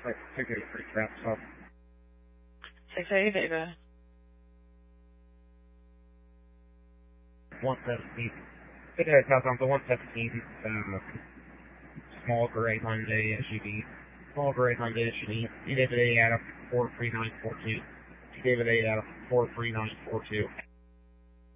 like 683 trap stuff. 680 Vega. 117. Good head south on the 117. Small gray Hyundai SUV. Small gray Hyundai SUV. David A out of 43942. David A out of 43942.